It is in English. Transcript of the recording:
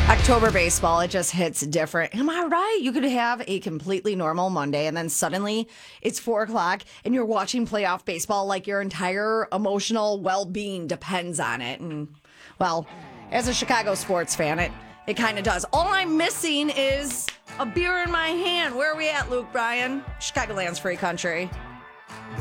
October baseball, it just hits different. Am I right? You could have a completely normal Monday and then suddenly it's 4 o'clock and you're watching playoff baseball like your entire emotional well-being depends on it. And, well, as a Chicago sports fan, it kind of does. All I'm missing is a beer in my hand. Where are we at, Luke Bryan? Chicagoland's free country.